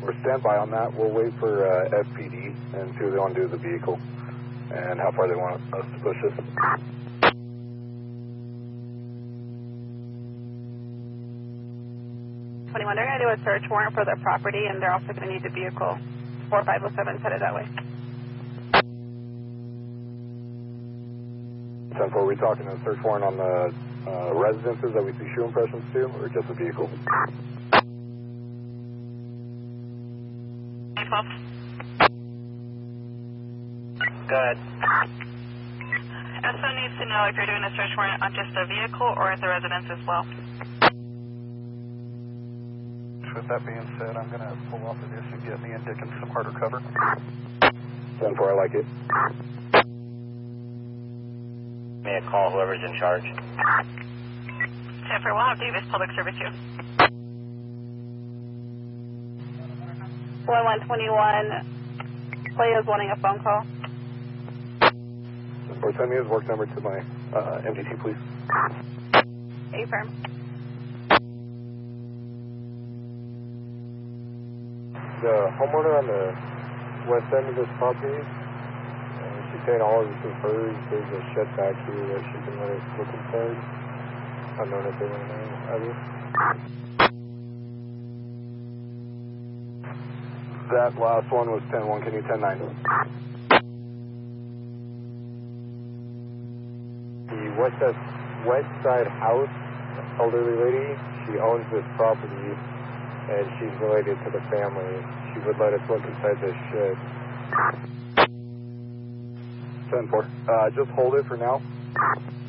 We're standby on that. We'll wait for FPD and see what they want to do with the vehicle and how far they want us to push this. 21, they're going to do a search warrant for their property, and they're also going to need the vehicle. 4507 headed that way. 10-4, are we talking a search warrant on the residences that we see shoe impressions to, or just the vehicle? 12. Good. SO needs to know if you're doing a search warrant on just the vehicle or at the residence as well. With that being said, I'm going to pull off of this and get me and Dickens some harder cover. 10-4, I like it. May I call whoever's in charge? 10-4, we'll have Davis Public Service you. 1121, Leo's wanting a phone call. Or send me his work number to my MDT, please. A-firm. The homeowner on the west end of this property, she's saying all of this is hers. There's a shed back here that she can let us look inside. I don't know if they want to know either. That last one was 10-1. Can you 10-9? The west side house, elderly lady, she owns this property. And she's related to the family. She would let us look inside this shed. 10-4. Just hold it for now.